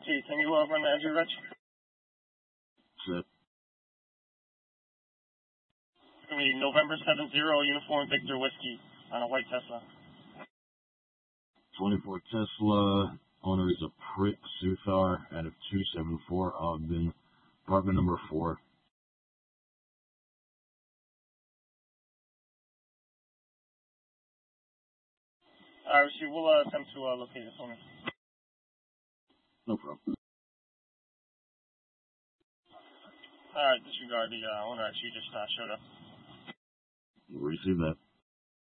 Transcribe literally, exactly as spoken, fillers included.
T, can you uh, run the entry reg? Set. It's going to be November seven zero, Uniform Victor Whiskey on a white Tesla. twenty-four Tesla, owner is a Prit Suthar out of two seventy-four Ogden, apartment number four. Alright, she will uh, attempt to uh, locate this owner. No problem. Alright, disregard the uh, owner, she just uh, showed up. Receive that.